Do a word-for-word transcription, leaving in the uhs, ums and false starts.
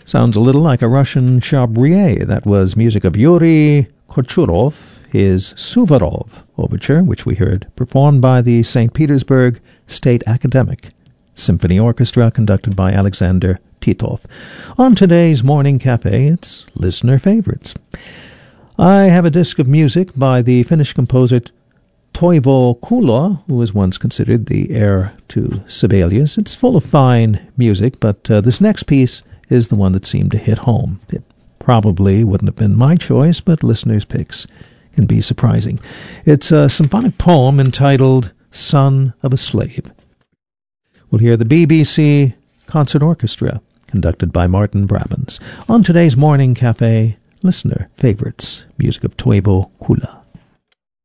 Sounds a little like a Russian Chabrier. That was music of Yuri Korchurov, his Suvorov Overture, which we heard performed by the Saint Petersburg State Academic Symphony Orchestra, conducted by Alexander Titov. On today's Morning Cafe, it's Listener Favorites. I have a disc of music by the Finnish composer Toivo Kulo, who was once considered the heir to Sibelius. It's full of fine music, but uh, this next piece is the one that seemed to hit home. It probably wouldn't have been my choice, but listeners' picks can be surprising. It's a symphonic poem entitled Son of a Slave. We'll hear the B B C Concert Orchestra, conducted by Martin Brabants. On today's Morning Cafe, Listener Favorites, music of Toivo Kulo.